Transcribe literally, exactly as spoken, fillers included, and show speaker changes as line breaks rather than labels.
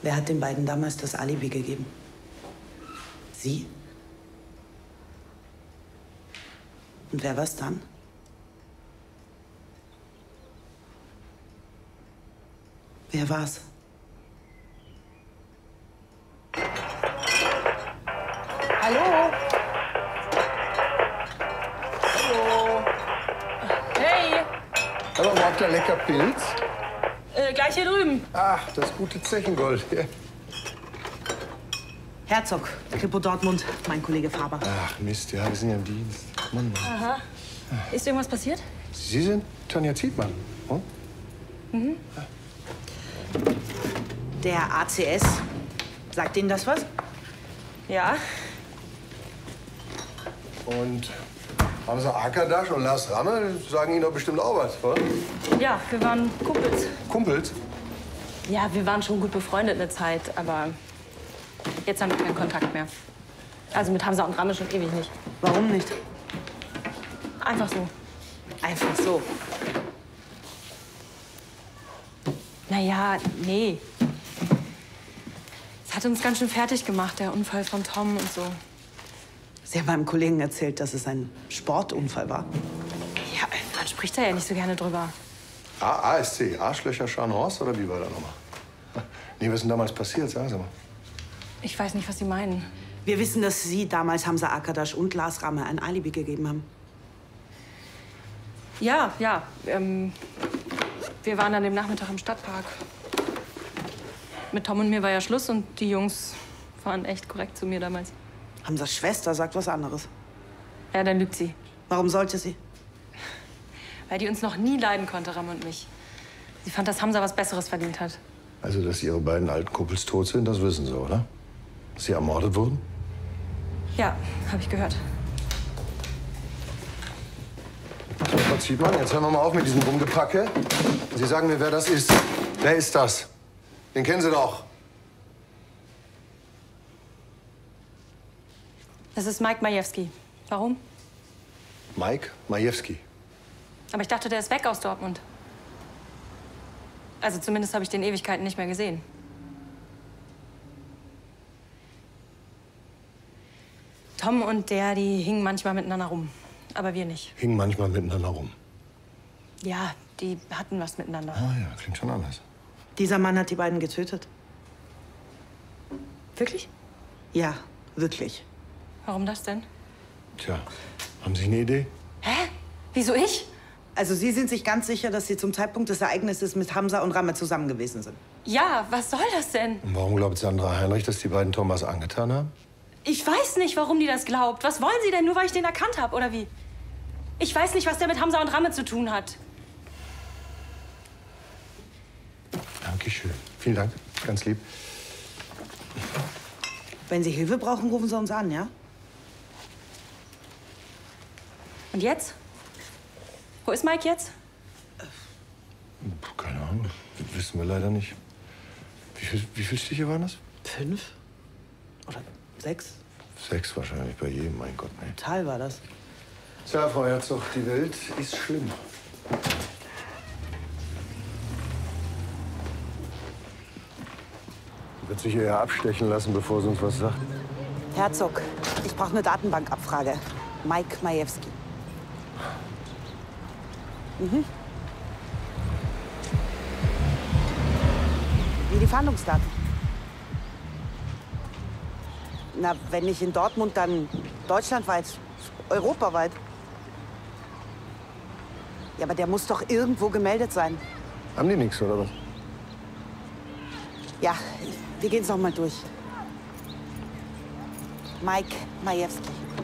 Wer hat den beiden damals das Alibi gegeben? Sie? Und wer war's dann? Wer war's?
Hallo? Hallo? Hey!
Aber überhaupt ein lecker Pilz?
Äh, gleich hier drüben.
Ach, das gute Zechengold. Ja.
Herzog, Kripo Dortmund, mein Kollege Faber.
Ach Mist, ja, wir sind ja im Dienst. Mann, Mann.
Aha. Ist irgendwas passiert?
Sie sind Tanja Zietmann, hm?
Mhm.
Der A C S, sagt Ihnen das was?
Ja.
Und haben Sie Akadasch und Lars Ramme? Sagen Ihnen doch bestimmt auch was, oder?
Ja, wir waren Kumpels.
Kumpels?
Ja, wir waren schon gut befreundet eine Zeit, aber jetzt haben wir keinen Kontakt mehr. Also mit Hamza und Ramme schon ewig nicht.
Warum nicht?
Einfach so.
Einfach so.
Naja, nee. Es hat uns ganz schön fertig gemacht, der Unfall von Tom und so.
Sie haben meinem Kollegen erzählt, dass es ein Sportunfall war.
Ja, man spricht da ja nicht so gerne drüber.
A S C, Arschlöcher Scharnhorst, oder wie war das nochmal? Nee, was ist denn damals passiert, sagen Sie mal.
Ich weiß nicht, was Sie meinen.
Wir wissen, dass Sie damals Hamza Akadasch und Lars Ramme ein Alibi gegeben haben.
Ja, ja. Ähm, wir waren an dem Nachmittag im Stadtpark. Mit Tom und mir war ja Schluss und die Jungs waren echt korrekt zu mir damals.
Hamzas Schwester sagt was anderes.
Ja, dann lügt sie.
Warum sollte sie?
Weil die uns noch nie leiden konnte, Ram und mich. Sie fand, dass Hamza was Besseres verdient hat.
Also, dass Ihre beiden alten Kumpels tot sind, das wissen Sie, oder? Dass sie ermordet wurden?
Ja, habe ich gehört.
So, Frau Zietmann, jetzt hören wir mal auf mit diesem Rumgepacke. Sie sagen mir, wer das ist. Wer ist das? Den kennen Sie doch.
Das ist Mike Majewski. Warum?
Mike Majewski.
Aber ich dachte, der ist weg aus Dortmund. Also zumindest habe ich den Ewigkeiten nicht mehr gesehen. Tom und der, die hingen manchmal miteinander rum. Aber wir nicht.
Hingen manchmal miteinander rum.
Ja, die hatten was miteinander.
Ah ja, klingt schon anders.
Dieser Mann hat die beiden getötet.
Wirklich?
Ja, wirklich.
Warum das denn?
Tja, haben Sie eine Idee?
Hä? Wieso ich?
Also Sie sind sich ganz sicher, dass Sie zum Zeitpunkt des Ereignisses mit Hamza und Ramme zusammen gewesen sind?
Ja, was soll das denn?
Und warum glaubt Sandra Heinrich, dass die beiden Thomas angetan haben?
Ich weiß nicht, warum die das glaubt. Was wollen Sie denn, nur weil ich den erkannt habe, oder wie? Ich weiß nicht, was der mit Hamza und Ramme zu tun hat.
Dankeschön. Vielen Dank. Ganz lieb.
Wenn Sie Hilfe brauchen, rufen Sie uns an, ja?
Und jetzt? Wo ist Mike jetzt?
Keine Ahnung. Das wissen wir leider nicht. Wie viel, wie viele Stiche waren das?
Fünf? Oder sechs?
Sechs wahrscheinlich bei jedem, mein Gott, ne.
Tal war das.
Tja, Frau Herzog, die Welt ist schlimm. Sie wird sich eher abstechen lassen, bevor sie uns was sagt.
Herzog, ich brauche eine Datenbankabfrage. Mike Majewski. Mhm. Wie die Fahndungsdaten. Na, wenn nicht in Dortmund, dann deutschlandweit, europaweit. Ja, aber der muss doch irgendwo gemeldet sein.
Haben die nichts, oder was?
Ja, wir gehen es noch mal durch. Mike Majewski.